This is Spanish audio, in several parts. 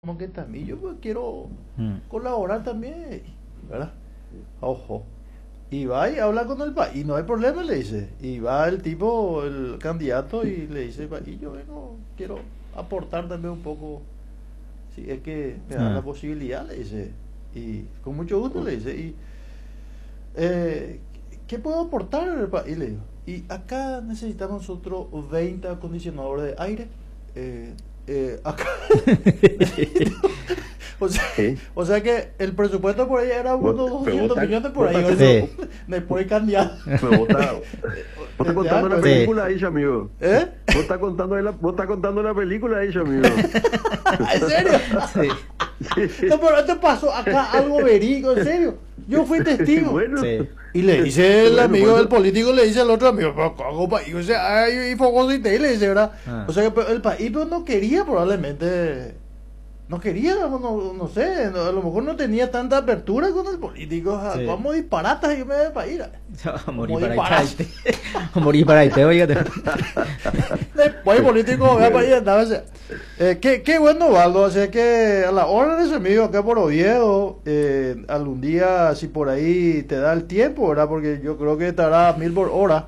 como que también yo pues, quiero Mm. colaborar también, ¿verdad? Ojo. Y va y habla con el país, no hay problema, le dice. Y va el tipo, el candidato, y le dice, y yo vengo, quiero aportar también un poco, si es que me dan la Ah. posibilidad, le dice. Y con mucho gusto le dice. Y, ¿qué puedo aportar al país? Le digo. Y acá necesitamos nosotros 20 acondicionadores de aire. Acá o sea, Sí. o sea que el presupuesto por ahí era unos Vos- pero 200 vos estás- millones por vos ahí. estás ¿Verdad? Sí. Después candidato. Pero vos estás contando una pues. Sí. película ahí, amigo. ¿Eh? Vos estás contando una película ahí, amigo. ¿En serio? Sí. No, pero esto pasó acá algo verídico, en serio. Yo fui testigo. Bueno, Sí. Y le dice el Bueno, amigo bueno. del político, le dice al otro amigo, pero ¿cómo país? O sea, y fogoso y te le dice, ¿verdad? Ah. O sea que el país pues, no quería probablemente, no quería, no sé, a lo mejor no tenía tanta apertura con el político. Sí. Vamos disparatas y me voy para ir. A morir Como para disparar. Itaite. A morir para Itaite, oígate. Después el político va para ir andaba, o sea, qué bueno, Valdo. O sea que a la hora de ese amigo acá por Oviedo, algún día, si por ahí te da el tiempo, ¿verdad? Porque yo creo que estará a 1000 por hora.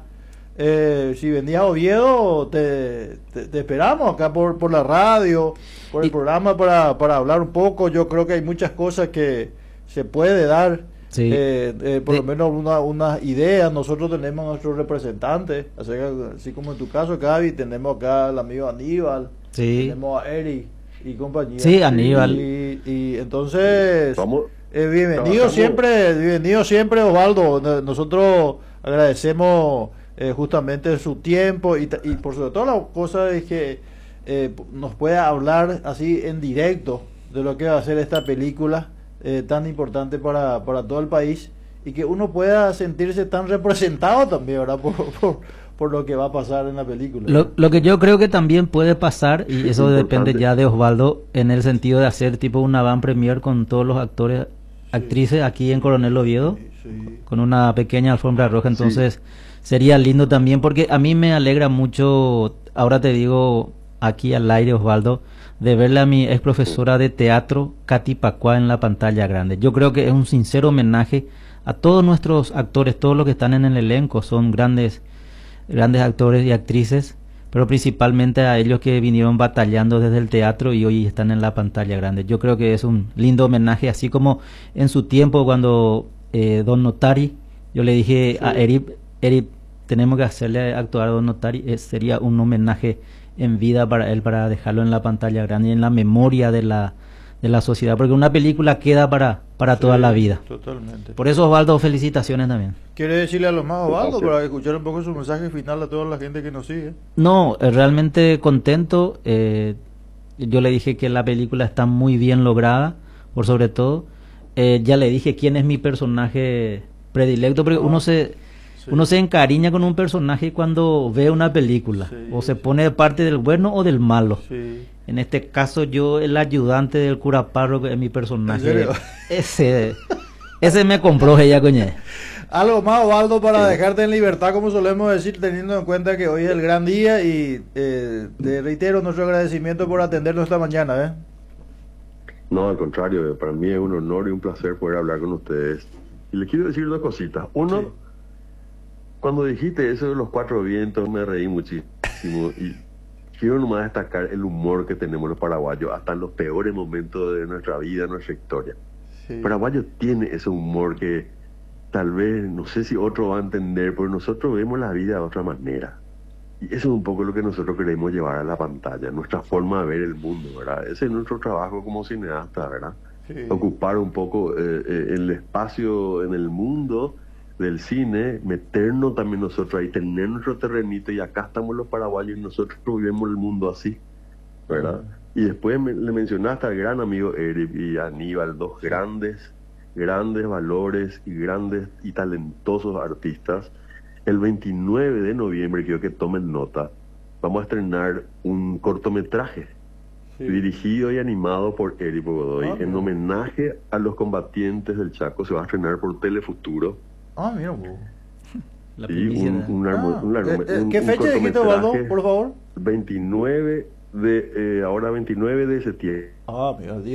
Si venía a Oviedo, te esperamos acá por la radio, por el Y- programa para hablar un poco. Yo creo que hay muchas cosas que se puede dar. Sí. Por lo menos unas ideas. Nosotros tenemos nuestros representantes, así como en tu caso, Gaby, tenemos acá al amigo Aníbal, Sí. tenemos a Eric y compañía. Sí, Aníbal. Y entonces, Vamos bienvenido trabajando. siempre, Osvaldo. Nosotros agradecemos justamente su tiempo y por sobre todo la cosa es que nos pueda hablar así en directo de lo que va a ser esta película tan importante para todo el país y que uno pueda sentirse tan representado también, ¿verdad? Por lo que va a pasar en la película. Lo que yo creo que también puede pasar, y Sí, eso depende importante. ya de Osvaldo, en el sentido de hacer tipo una van premier con todos los actores, actrices aquí en Coronel Oviedo, Sí. con una pequeña alfombra roja, entonces sería lindo también, porque a mí me alegra mucho, ahora te digo aquí al aire, Osvaldo, de verle a mi ex profesora de teatro, Katy Pacua, en la pantalla grande. Yo creo que es un sincero homenaje a todos nuestros actores, todos los que están en el elenco, son grandes actores y actrices, pero principalmente a ellos que vinieron batallando desde el teatro y hoy están en la pantalla grande. Yo creo que es un lindo homenaje, así como en su tiempo cuando Don Notari, yo le dije a Eric, tenemos que hacerle actuar a Don Notari, sería un homenaje en vida para él, para dejarlo en la pantalla grande y en la memoria de la sociedad, porque una película queda para toda la vida. Totalmente. Por eso, Osvaldo, felicitaciones también. ¿Quiere decirle a los más Osvaldo Gracias. para escuchar un poco su mensaje final a toda la gente que nos sigue? No, realmente contento. Yo le dije que la película está muy bien lograda, por sobre todo. Ya le dije quién es mi personaje predilecto, porque Sí. uno se encariña con un personaje cuando ve una película, Sí, o se sí. pone de parte del bueno o del malo. Sí. En este caso, yo, el ayudante del cura párroco, es mi personaje. ¿En serio? Ese me compró ella, coñe. Algo más, Osvaldo, para dejarte en libertad, como solemos decir, teniendo en cuenta que hoy es el gran día y te reitero nuestro agradecimiento por atendernos esta mañana. No, al contrario, para mí es un honor y un placer poder hablar con ustedes. Y les quiero decir dos cositas. Uno, Sí. cuando dijiste eso de los cuatro vientos, me reí muchísimo. Y quiero nomás destacar el humor que tenemos los paraguayos, hasta en los peores momentos de nuestra vida, nuestra historia. Sí. El paraguayo tiene ese humor que tal vez, no sé si otro va a entender, pero nosotros vemos la vida de otra manera. Y eso es un poco lo que nosotros queremos llevar a la pantalla, nuestra forma de ver el mundo, ¿verdad? Ese es nuestro trabajo como cineasta, ¿verdad? Sí. Ocupar un poco el espacio en el mundo del cine, meternos también nosotros ahí, tener nuestro terrenito, y acá estamos los paraguayos y nosotros vemos el mundo así, ¿verdad? Y después le mencionaste al gran amigo Eric y Aníbal, dos grandes valores y grandes y talentosos artistas. El 29 de noviembre, quiero que tomen nota, vamos a estrenar un cortometraje Sí. dirigido y animado por Eric Godoy, Ah, en mira. homenaje a los combatientes del Chaco. Se va a estrenar por Telefuturo. Ah, mira, vos. La Y primicia. un ¿Qué fecha dijiste, cortometraje, Osvaldo, por favor? 29 ahora 29 de septiembre. Ah, mira,